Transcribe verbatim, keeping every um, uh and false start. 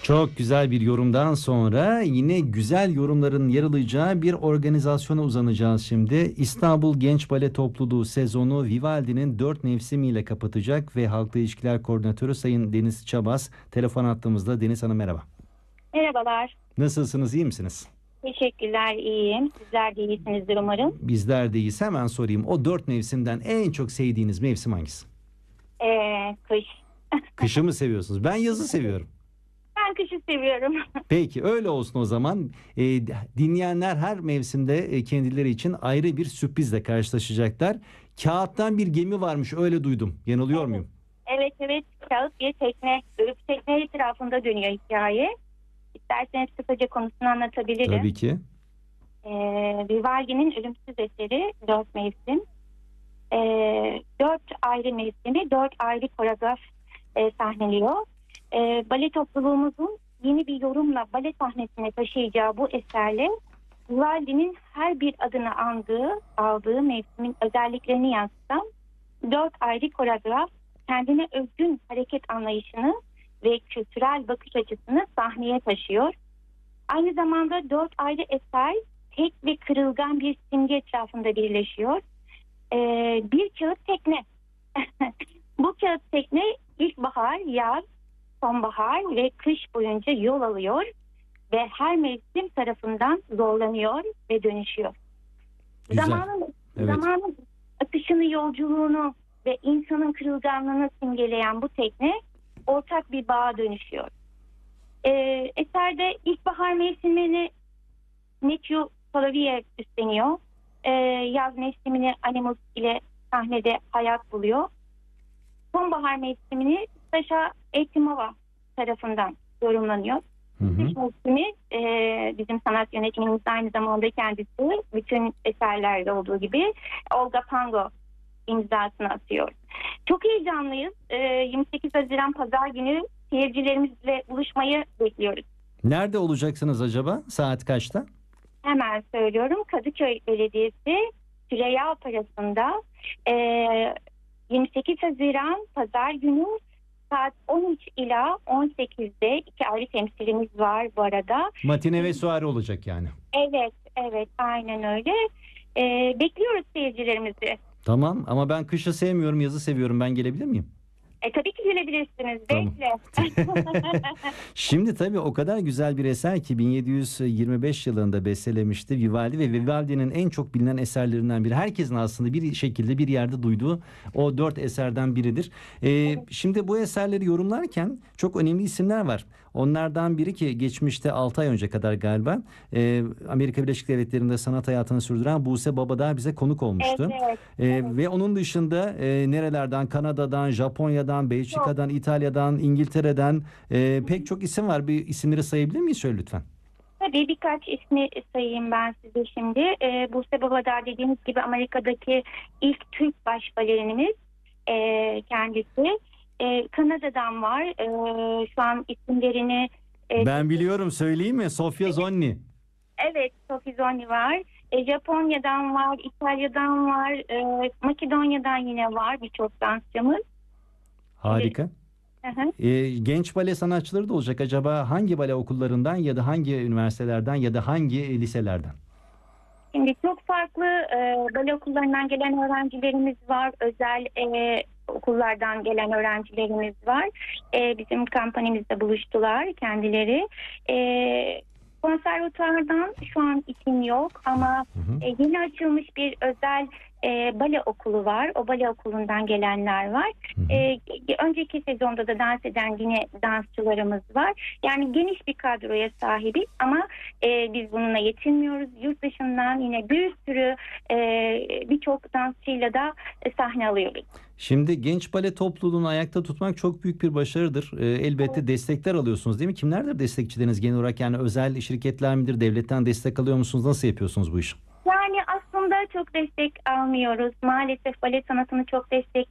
Çok güzel bir yorumdan sonra yine güzel yorumların yer alacağı bir organizasyona uzanacağız şimdi. İstanbul Genç Bale Topluluğu sezonu Vivaldi'nin dört mevsimiyle kapatacak ve Halkla İlişkiler Koordinatörü Sayın Deniz Çabas telefon attığımızda. Deniz Hanım merhaba. Merhabalar. Nasılsınız, iyi misiniz? Teşekkürler, iyiyim. Sizler de iyisinizdir umarım. Bizler de iyiyiz. Hemen sorayım. O dört mevsimden en çok sevdiğiniz mevsim hangisi? Ee, kış. Kışı mı seviyorsunuz? Ben yazı seviyorum. Ben kışı seviyorum. Peki öyle olsun o zaman. E, dinleyenler her mevsimde e, kendileri için ayrı bir sürprizle karşılaşacaklar. Kağıttan bir gemi varmış, öyle duydum. Yanılıyor muyum? Evet evet, kağıt bir tekne. Örüp tekne etrafında dönüyor hikaye. İsterseniz kısaca konusunu anlatabilirim. Tabii ki. Ee, Vivaldi'nin ölümsüz eseri dört mevsim. Ee, dört ayrı mevsimi, dört ayrı koreograf e, sahneliyor. E, bale topluluğumuzun yeni bir yorumla bale sahnesine taşıyacağı bu eserle Vivaldi'nin her bir adını andığı, aldığı mevsimin özelliklerini yansıtan dört ayrı koreograf kendine özgün hareket anlayışını ve kültürel bakış açısını sahneye taşıyor. Aynı zamanda dört ayrı eser tek ve kırılgan bir simge etrafında birleşiyor. E, bir kağıt tekne. Bu kağıt tekne ilkbahar, yaz, sonbahar ve kış boyunca yol alıyor ve her mevsim tarafından zorlanıyor ve dönüşüyor. Güzel. Zamanın, Evet. zamanın akışını, yolculuğunu ve insanın kırılganlığını simgeleyen bu tekne ortak bir bağa dönüşüyor. Ee, eserde ilkbahar mevsimini Matthew Soloviev üstleniyor. Ee, yaz mevsimini Animus ile sahnede hayat buluyor. Sonbahar mevsimini Sasha Ekimova tarafından yorumlanıyor. Hı hı. Kış mevsimi e, bizim sanat yönetmenimiz aynı zamanda kendisi bütün eserlerde olduğu gibi Olga Pango imzasını atıyor. Çok heyecanlıyız. E, yirmi sekiz Haziran Pazar günü seyircilerimizle buluşmayı bekliyoruz. Nerede olacaksınız acaba? Saat kaçta? Hemen söylüyorum. Kadıköy Belediyesi Süreyya Operası'nda e, yirmi sekiz Haziran Pazar günü saat on üç ila on sekizde iki ayrı temsilimiz var bu arada. Matine ve suare olacak yani. Evet, evet, aynen öyle. Ee, bekliyoruz seyircilerimizi. Tamam ama ben kışı sevmiyorum, yazı seviyorum. Ben gelebilir miyim? E, tabii ki gelebilirsiniz. Tamam. Bekle. Şimdi tabii o kadar güzel bir eser ki bin yedi yüz yirmi beş yılında bestelemişti Vivaldi ve Vivaldi'nin en çok bilinen eserlerinden biri. Herkesin aslında bir şekilde bir yerde duyduğu o dört eserden biridir. Ee, şimdi bu eserleri yorumlarken çok önemli isimler var. Onlardan biri ki geçmişte altı ay önce kadar galiba e, Amerika Birleşik Devletleri'nde sanat hayatını sürdüren Buse Babadağ bize konuk olmuştu. Evet, E, evet. Ve onun dışında e, nerelerden? Kanada'dan, Japonya'dan, Belçika'dan, İtalya'dan, İngiltere'den e, pek çok isim var. Bir isimleri sayabilir miyiz şöyle lütfen? Tabii birkaç ismi sayayım ben size şimdi. Ee, Buse Babadağ dediğiniz gibi Amerika'daki ilk Türk baş balerinimiz e, kendisi. E, Kanada'dan var. E, şu an isimlerini... e, Ben biliyorum, söyleyeyim mi? Sofia Zonni. Evet, Sophie Zonni var. E, Japonya'dan var, İtalya'dan var, e, Makedonya'dan yine var birçok dansçımız. Harika. Hı hı. E, genç bale sanatçıları da olacak. Acaba hangi bale okullarından ya da hangi üniversitelerden ya da hangi liselerden? Şimdi çok farklı e, bale okullarından gelen öğrencilerimiz var. Özel e, okullardan gelen öğrencilerimiz var. E, bizim kampanyamızda buluştular kendileri. E, konservatuvardan şu an isim yok ama Hı hı. e, yeni açılmış bir özel e, bale okulu var. O bale okulundan gelenler var. Hı hı. E, önceki sezonda da dans eden yine dansçılarımız var. Yani geniş bir kadroya sahibiz ama e, biz bununla yetinmiyoruz. Yurt dışından yine bir sürü e, birçok dansçıyla da e, sahne alıyoruz. Şimdi genç bale topluluğunu ayakta tutmak çok büyük bir başarıdır. Ee, elbette destekler alıyorsunuz değil mi? Kimlerdir destekçileriniz genel olarak? Yani özel şirketler midir? Devletten destek alıyor musunuz? Nasıl yapıyorsunuz bu işi? Yani aslında çok destek almıyoruz. Maalesef bale sanatını çok destek